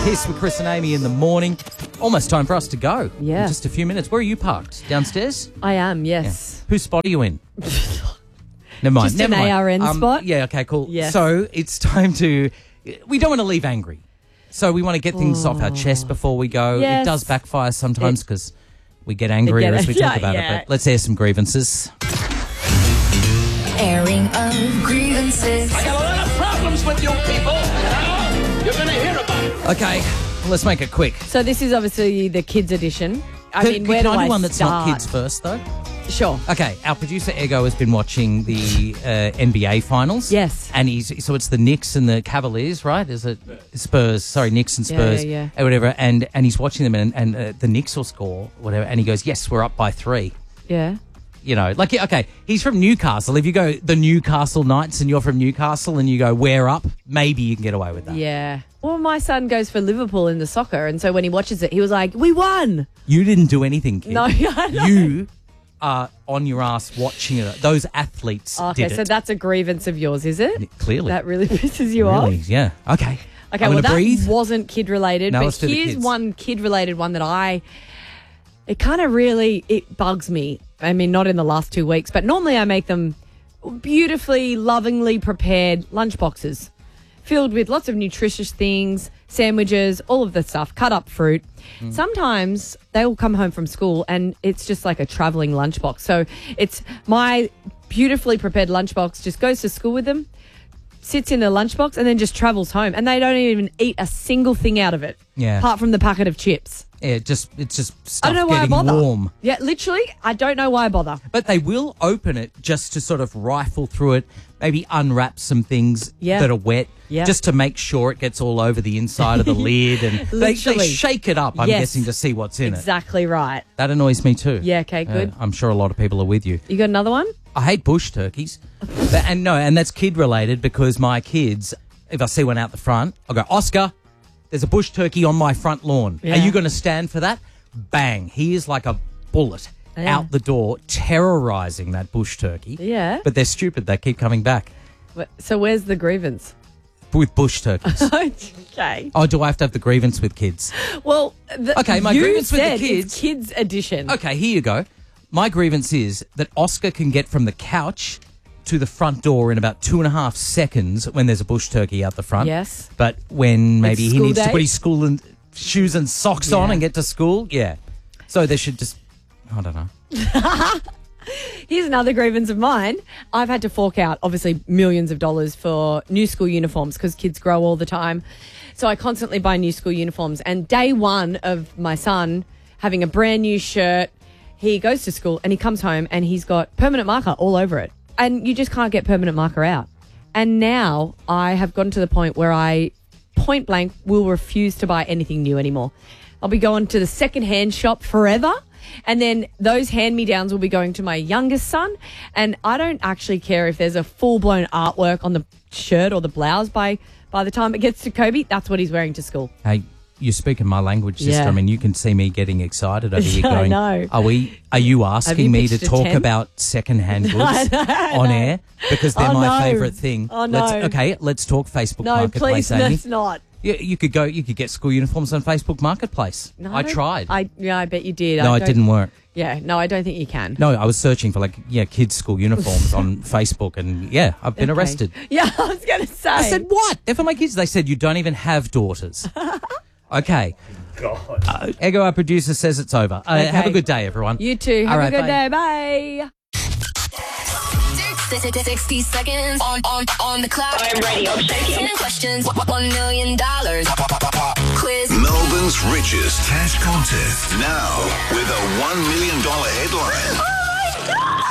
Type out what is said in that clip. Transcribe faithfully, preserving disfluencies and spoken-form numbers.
Kiss with Chris and Amy in the morning. Almost time for us to go. Yeah. In just a few minutes. Where are you parked? Downstairs? I am, yes. Whose spot are you in? Never mind. Just never an mind. A R N Um, spot? Yeah, okay, cool. Yes. So it's time to... We don't want to leave angry. So we want to get things off our chest before we go. Yes. It does backfire sometimes because we get angrier Get as it. we talk Yeah, about yeah. it. But let's air some grievances. Airing of grievances. I got a lot of problems with you people. Now you're going to hear about it. Okay, let's make it quick. So this is obviously the kids edition. I Can, mean, can where do I I do one that's start? not kids first, though? Sure. Okay, our producer Ego has been watching the uh, N B A finals. Yes. And he's so it's the Knicks and the Cavaliers, right? Is it Spurs? Sorry, Knicks and Spurs, Yeah, yeah, or whatever. And and he's watching them, and, and uh, the Knicks will score, whatever. And he goes, "Yes, we're up by three." Yeah. You know, like okay, he's from Newcastle. If you go the Newcastle Knights and you're from Newcastle and you go, "We're up," maybe you can get away with that. Yeah. Well, my son goes for Liverpool in the soccer, and so when he watches it, he was like, "We won!" You didn't do anything, kid. No, I know. You are on your ass watching it. Those athletes Okay, did so it. that's a grievance of yours, is it? Clearly. That really pisses you Really? off? Yeah. Okay. Okay, I'm well, gonna that breathe. wasn't kid-related, Now but let's do the here's kids. one kid-related one that I... It kind of really... It bugs me. I mean, not in the last two weeks, but normally I make them beautifully, lovingly prepared lunch boxes filled with lots of nutritious things, sandwiches, all of the stuff, cut up fruit. Mm. Sometimes they will come home from school and it's just like a traveling lunchbox. So it's my beautifully prepared lunchbox just goes to school with them, sits in a lunchbox and then just travels home. And they don't even eat a single thing out of it. Yeah. Apart from the packet of chips. Yeah, it just it's just stuff I don't know why I getting bother. warm. Yeah, literally, I don't know why I bother. But they will open it just to sort of rifle through it, maybe unwrap some things Yeah. that are wet, Yeah. just to make sure it gets all over the inside of the lid. And they, they Literally. shake it up, I'm Yes. guessing, to see what's in it. Exactly right. That annoys me too. Yeah, okay, good. Uh, I'm sure a lot of people are with you. You got another one? I hate bush turkeys. But- and no, and that's kid related because my kids, if I see one out the front, I'll go, Oscar, there's a bush turkey on my front lawn. Yeah. Are you going to stand for that? Bang. He is like a bullet Yeah. out the door, terrorising that bush turkey. Yeah. But they're stupid. They keep coming back But- So where's the grievance? with bush turkeys. Okay. Oh, do I have to have the grievance with kids? Well, the, Okay, my you grievance with the said kids- it's kids edition. Okay, here you go. My grievance is that Oscar can get from the couch to the front door in about two and a half seconds when there's a bush turkey out the front. Yes. But when maybe he school needs to day? put his school and shoes and socks on Yeah. and get to school, yeah. So they should just, I don't know. Here's another grievance of mine. I've had to fork out, obviously, millions of dollars for new school uniforms because kids grow all the time. So I constantly buy new school uniforms. And day one of my son having a brand new shirt, he goes to school and he comes home and he's got permanent marker all over it. And you just can't get permanent marker out. And now I have gotten to the point where I point blank will refuse to buy anything new anymore. I'll be going to the second-hand shop forever. And then those hand-me-downs will be going to my youngest son. And I don't actually care if there's a full-blown artwork on the shirt or the blouse by by the time it gets to Kobe. That's what he's wearing to school. Hey, you're speaking my language, sister. Yeah. I mean, you can see me getting excited over here I going, know. Are we? Are you asking you me to pitched a talk tent? about second-hand goods on air? Because they're Oh, my no. favourite thing. Oh, Let's, no. Okay, let's talk Facebook No, Marketplace, please, Amy. let's not. Yeah, you could go. You could get school uniforms on Facebook Marketplace. No, I don't- tried. I Yeah, I bet you did. no, I it don't- didn't work. Yeah, no, I don't think you can. No, I was searching for like yeah, kids' school uniforms on Facebook, and yeah, I've been Okay. arrested. Yeah, I was going to say. I said, "What? They're for my kids." They said, "You don't even have daughters." Okay. God. Uh, Ego, our producer, says it's over. Uh, Okay. Have a good day, everyone. You too. Have All a right, good bye. day. Bye. sixty seconds on, on, on the clock. I'm ready. I'm shaking. ten questions. One million dollars. Quiz. Melbourne's richest cash contest. Now with a one million dollars headline.